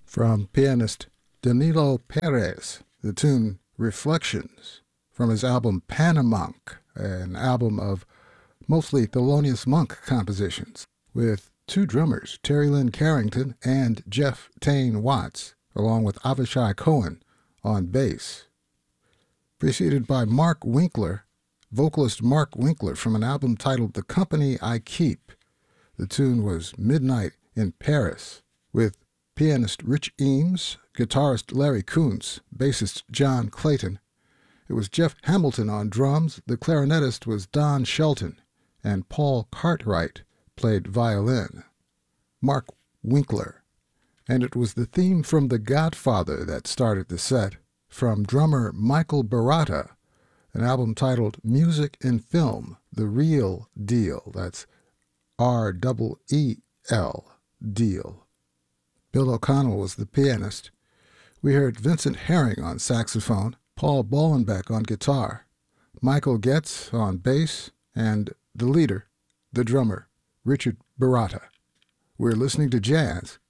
From pianist Danilo Perez, the tune Reflections from his album Panamonk, an album of mostly Thelonious Monk compositions, with two drummers, Terry Lynn Carrington and Jeff Tane Watts, along with Avishai Cohen on bass. Preceded by Mark Winkler, vocalist Mark Winkler, from an album titled The Company I Keep. The tune was Midnight in Paris, with pianist Rich Eames, guitarist Larry Kuntz, bassist John Clayton. It was Jeff Hamilton on drums, the clarinetist was Don Shelton, and Paul Cartwright played violin. Mark Winkler. And it was the theme from The Godfather that started the set, from drummer Michael Baratta, an album titled Music in Film, The Real Deal. That's R-E-E-L, Deal. Bill O'Connell was the pianist. We heard Vincent Herring on saxophone, Paul Bollenbeck on guitar, Michael Getz on bass, and the leader, the drummer, Richard Baratta. We're listening to jazz